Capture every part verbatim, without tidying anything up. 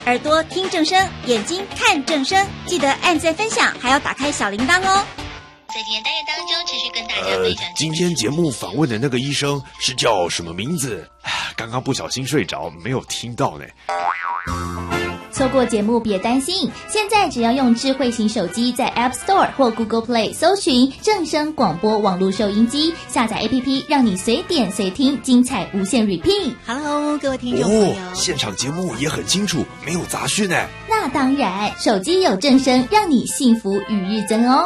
耳朵听正声，眼睛看正声，记得按赞分享，还要打开小铃铛哦。 在今天单元当中，持续跟大家分享、 呃。今天节目访问的那个医生是叫什么名字？刚刚不小心睡着，没有听到呢。 错过节目别担心，现在只要用智慧型手机在 App Store 或 Google Play 搜寻正声广播网络收音机，下载 A P P， 让你随点随听，精彩无限 repeat。Hello， 各位听众朋友， 哦，现场节目也很清楚，没有杂讯呢。 那当然，手机有正声，让你幸福与日增哦。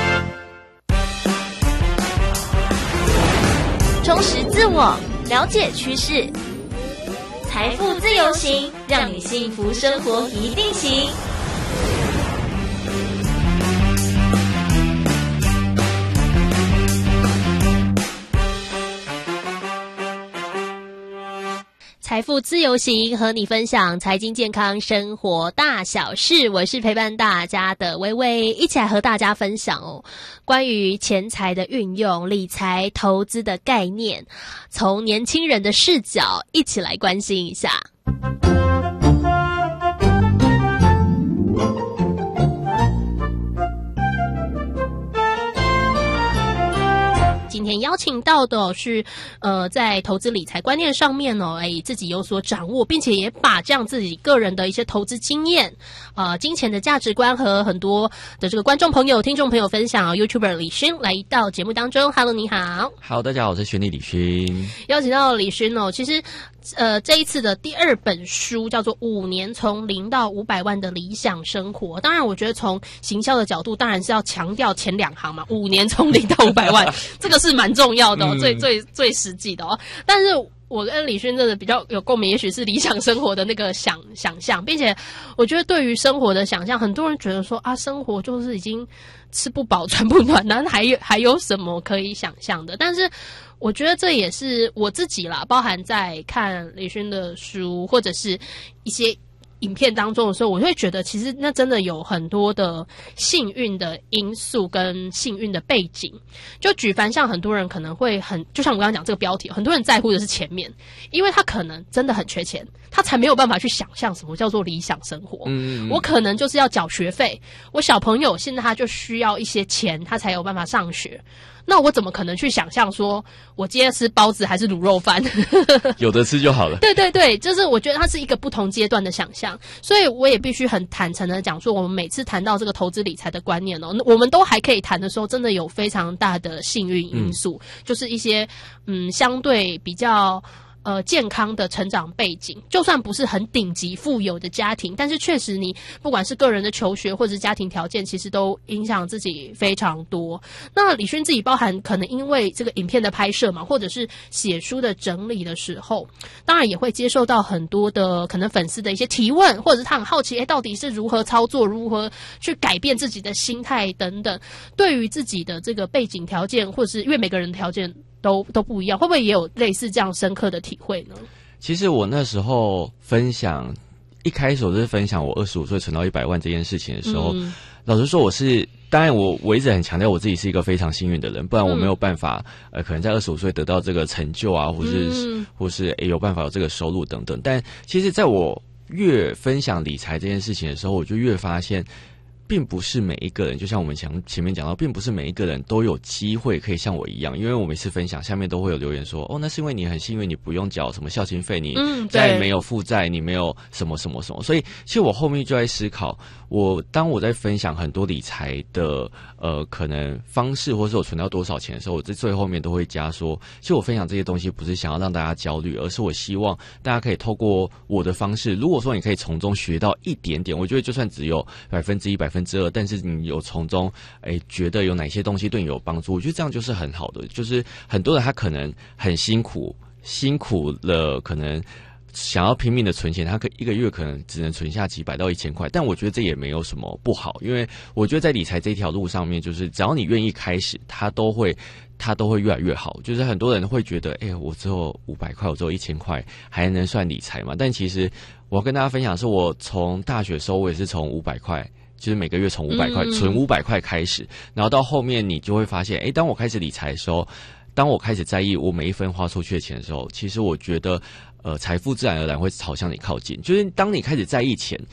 充实自我，了解趋势，财富自由行，让你幸福生活一定行。财富自由行，和你分享财经健康生活大小事。我是陪伴大家的薇薇，一起来和大家分享哦，关于钱财的运用、理财投资的概念，从年轻人的视角一起来关心一下。今天邀请到的是，呃，在投资理财观念上面呢，哎，自己有所掌握，并且也把这样自己个人的一些投资经验、呃，金钱的价值观和很多的这个观众朋友、听众朋友分享、哦。YouTuber 李勋来到节目当中 ，Hello， 你好。 好，大家好，我是学弟李勋。 邀请到李勋哦，其实。呃，这一次的第二本书叫做《五年从零到五百万的理想生活》。当然，我觉得从行销的角度，当然是要强调前两行嘛，五年从零到五百万，这个是蛮重要的、哦，嗯、最最最实际的哦。但是我跟李勋真的比较有共鸣，也许是理想生活的那个想想象，并且我觉得对于生活的想象，很多人觉得说啊，生活就是已经吃不饱穿不暖，那还有还有什么可以想象的？但是。我觉得这也是我自己啦，包含在看李勋的书或者是一些影片当中的时候，我会觉得其实那真的有很多的幸运的因素跟幸运的背景。就举凡像很多人可能会很，就像我刚刚讲这个标题，很多人在乎的是前面，因为他可能真的很缺钱，他才没有办法去想象什么叫做理想生活。嗯，我可能就是要缴学费，我小朋友现在他就需要一些钱，他才有办法上学。那我怎么可能去想象说我今天吃包子还是卤肉饭有的吃就好了。 对对对，就是我觉得它是一个不同阶段的想象，所以我也必须很坦诚的讲说，我们每次谈到这个投资理财的观念哦，我们都还可以谈的时候，真的有非常大的幸运因素、嗯、就是一些嗯相对比较呃，健康的成长背景，就算不是很顶级富有的家庭，但是确实你不管是个人的求学或者是家庭条件，其实都影响自己非常多。那李勋自己包含可能因为这个影片的拍摄嘛，或者是写书的整理的时候，当然也会接受到很多的可能粉丝的一些提问，或者是他很好奇，诶，到底是如何操作，如何去改变自己的心态等等。对于自己的这个背景条件，或者是因为每个人的条件都都不一样，会不会也有类似这样深刻的体会呢？ 其实我那时候分享，一开始我就是分享我二十五岁存到一百万这件事情的时候，嗯、老实说我是，当然我我一直很强调我自己是一个非常幸运的人，不然我没有办法，嗯、呃，可能在二十五岁得到这个成就啊，或是、嗯、或是诶有办法有这个收入等等。但其实在我越分享理财这件事情的时候，我就越发现。并不是每一个人，就像我们前前面讲到，并不是每一个人都有机会可以像我一样，因为我每次分享下面都会有留言说，哦，那是因为你很幸运，你不用缴什么孝亲费，你家里没有负债，你没有什么什么什么。所以其实我后面就在思考，我当我在分享很多理财的呃可能方式，或是我存到多少钱的时候，我在最后面都会加说，其实我分享这些东西不是想要让大家焦虑，而是我希望大家可以透过我的方式，如果说你可以从中学到一点点，我觉得就算只有百分之一、百分之二，但是你有从中诶觉得有哪些东西对你有帮助，我觉得这样就是很好的。就是很多人他可能很辛苦，辛苦了，可能想要拼命的存钱，他可一个月可能只能存下几百到一千块，但我觉得这也没有什么不好，因为我觉得在理财这条路上面，就是只要你愿意开始，它都会它都会越来越好。就是很多人会觉得，哎、欸，我只有五百块，我只有一千块，还能算理财吗？但其实我要跟大家分享的是，我从大学的时候，我也是从五百块。就是每个月从五百块存五百块开始，然后到后面你就会发现，哎，当我开始理财的时候，当我开始在意我每一分花出去的钱的时候，其实我觉得， 呃财富自然而然会朝向你靠近。就是当你开始在意钱，